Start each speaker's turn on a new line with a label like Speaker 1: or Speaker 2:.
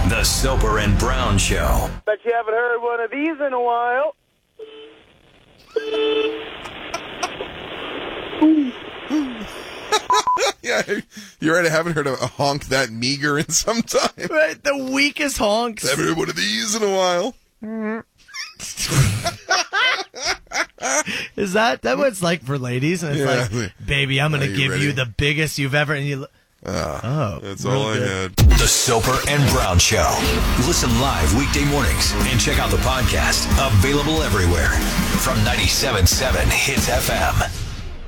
Speaker 1: The Soper and Brown Show.
Speaker 2: Bet you haven't heard one of these in a while.
Speaker 3: Yeah, you're right. I haven't heard a honk that meager in some time.
Speaker 4: Right, the weakest honks.
Speaker 3: I haven't heard one of these in a while.
Speaker 4: Is that what it's like for ladies? And it's like, baby, I'm going to give you the biggest you've ever... And you...
Speaker 3: That's all I had.
Speaker 1: The Soper and Brown Show. Listen live weekday mornings and check out the podcast. Available everywhere from 97.7 Hits FM.